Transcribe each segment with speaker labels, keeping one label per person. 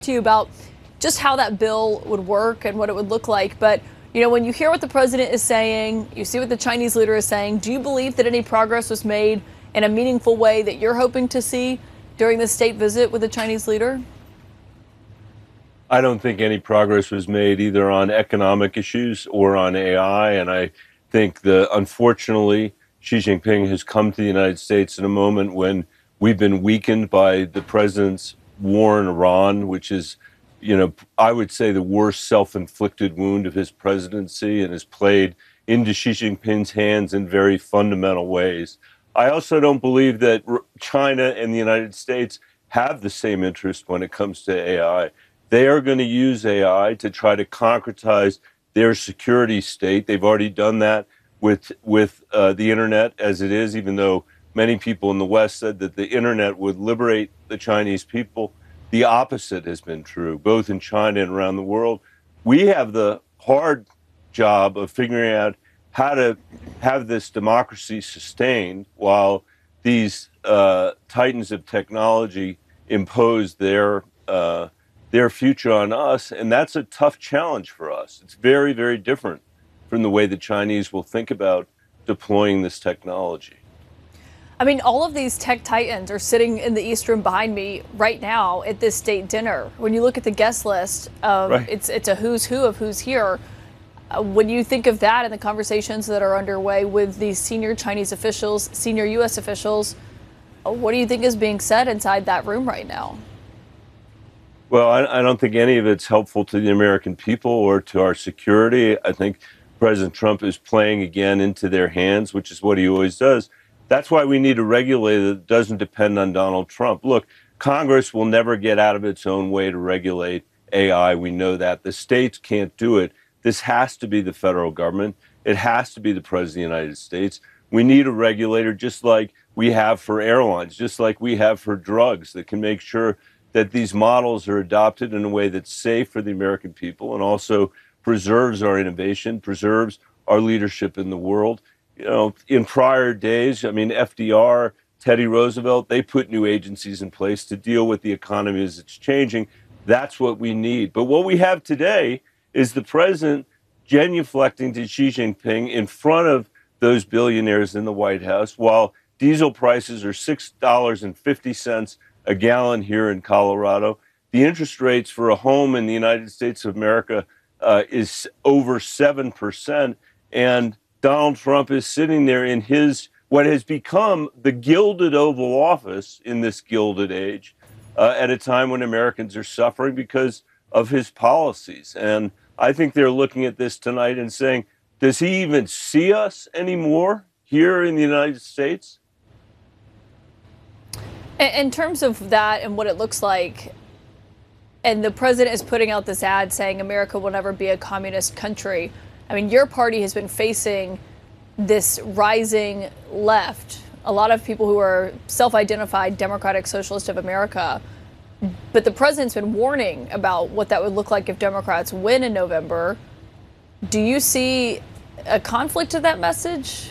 Speaker 1: To you about just how that bill would work and what it would look like. But, when you hear what the president is saying, you see what the Chinese leader is saying, do you believe that any progress was made in a meaningful way that you're hoping to see during the state visit with the Chinese leader?
Speaker 2: I don't think any progress was made either on economic issues or on AI. And I think unfortunately, Xi Jinping has come to the United States in a moment when we've been weakened by the president's war in Iran, which is, I would say the worst self-inflicted wound of his presidency and has played into Xi Jinping's hands in very fundamental ways. I also don't believe that China and the United States have the same interest when it comes to AI. They are going to use AI to try to concretize their security state. They've already done that with the internet as it is, even though many people in the West said that the internet would liberate the Chinese people. The opposite has been true, both in China and around the world. We have the hard job of figuring out how to have this democracy sustained while these titans of technology impose their future on us. And that's a tough challenge for us. It's very, very different from the way the Chinese will think about deploying this technology.
Speaker 1: I mean, all of these tech titans are sitting in the East Room behind me right now at this state dinner. When you look at the guest list,
Speaker 2: Right.
Speaker 1: it's a who's who of who's here. When you think of that and the conversations that are underway with these senior Chinese officials, senior U.S. officials, what do you think is being said inside that room right now?
Speaker 2: Well, I don't think any of it's helpful to the American people or to our security. I think President Trump is playing again into their hands, which is what he always does. That's why we need a regulator that doesn't depend on Donald Trump. Look, Congress will never get out of its own way to regulate AI. We know that. The states can't do it. This has to be the federal government. It has to be the President of the United States. We need a regulator just like we have for airlines, just like we have for drugs, that can make sure that these models are adopted in a way that's safe for the American people and also preserves our innovation, preserves our leadership in the world. In prior days, FDR, Teddy Roosevelt, they put new agencies in place to deal with the economy as it's changing. That's what we need. But what we have today is the president genuflecting to Xi Jinping in front of those billionaires in the White House while diesel prices are $6.50 a gallon here in Colorado. The interest rates for a home in the United States of America is over 7%. And Donald Trump is sitting there in what has become the gilded Oval Office in this gilded age at a time when Americans are suffering because of his policies. And I think they're looking at this tonight and saying, does he even see us anymore here in the United States?
Speaker 1: In terms of that and what it looks like, and the president is putting out this ad saying America will never be a communist country. I mean, your party has been facing this rising left, a lot of people who are self-identified Democratic Socialist of America. But the president's been warning about what that would look like if Democrats win in November. Do you see a conflict to that message?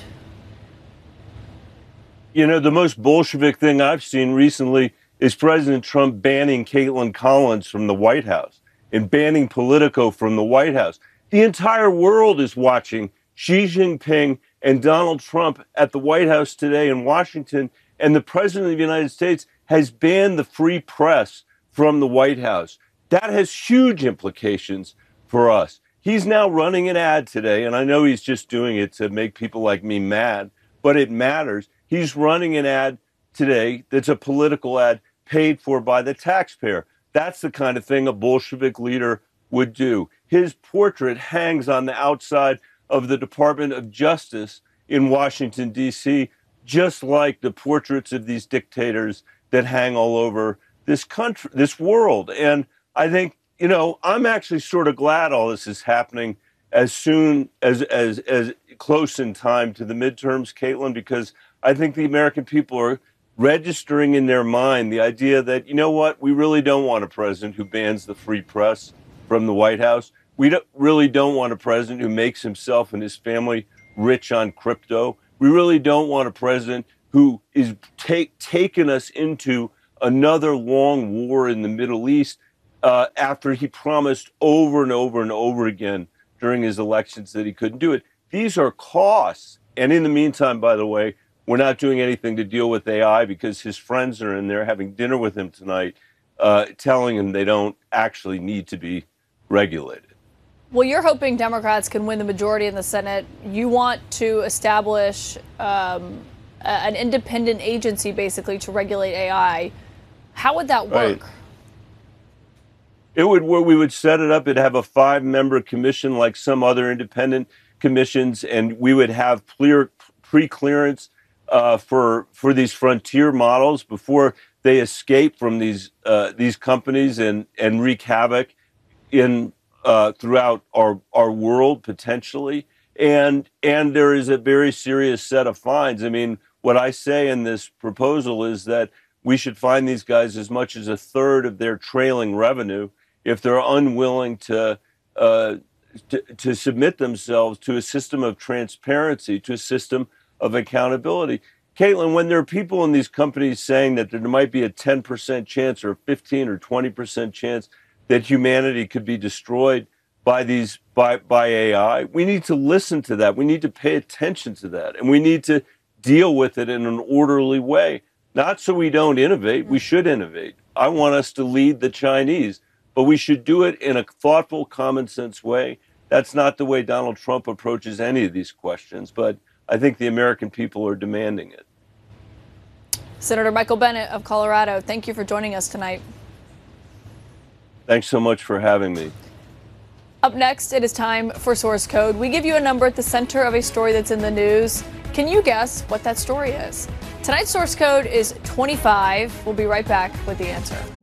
Speaker 2: The most Bolshevik thing I've seen recently is President Trump banning Caitlin Collins from the White House and banning Politico from the White House. The entire world is watching Xi Jinping and Donald Trump at the White House today in Washington, and the President of the United States has banned the free press from the White House. That has huge implications for us. He's now running an ad today, and I know he's just doing it to make people like me mad, but it matters. He's running an ad today that's a political ad paid for by the taxpayer. That's the kind of thing a Bolshevik leader would do. His portrait hangs on the outside of the Department of Justice in Washington, D.C., just like the portraits of these dictators that hang all over this country, this world. And I think, I'm actually sort of glad all this is happening as soon as close in time to the midterms, Caitlin, because I think the American people are registering in their mind the idea that, we really don't want a president who bans the free press from the White House. We really don't want a president who makes himself and his family rich on crypto. We really don't want a president who is taking us into another long war in the Middle East. after he promised over and over and over again during his elections that he couldn't do it. These are costs. And in the meantime, by the way, we're not doing anything to deal with AI because his friends are in there having dinner with him tonight, telling him they don't actually need to be regulated.
Speaker 1: Well, you're hoping Democrats can win the majority in the Senate. You want to establish an independent agency, basically, to regulate AI. How would that work?
Speaker 2: Right. It would. We would set it up. It'd have a 5-member commission like some other independent commissions, and we would have pre-clearance for these frontier models before they escape from these companies and wreak havoc in throughout our world potentially. And there is a very serious set of fines. I mean, what I say in this proposal is that we should fine these guys as much as a third of their trailing revenue if they're unwilling to submit themselves to a system of transparency, to a system of accountability. Caitlin, when there are people in these companies saying that there might be a 10% chance or a 15 or 20% chance that humanity could be destroyed by AI, we need to listen to that. We need to pay attention to that. And we need to deal with it in an orderly way. Not so we don't innovate. We should innovate. I want us to lead the Chinese, but we should do it in a thoughtful, common sense way. That's not the way Donald Trump approaches any of these questions, but I think the American people are demanding it.
Speaker 1: Senator Michael Bennet of Colorado, thank you for joining us tonight.
Speaker 2: Thanks so much for having me.
Speaker 1: Up next, it is time for Source Code. We give you a number at the center of a story that's in the news. Can you guess what that story is? Tonight's Source Code is 25. We'll be right back with the answer.